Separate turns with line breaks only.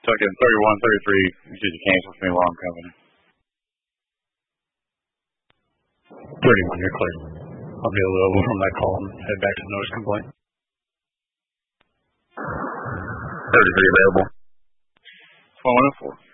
Second, 31, 33. You should cancel for me while I'm coming.
31, you're clear. I'll be available from that call and head back to the notice complaint.
33 available.
2104.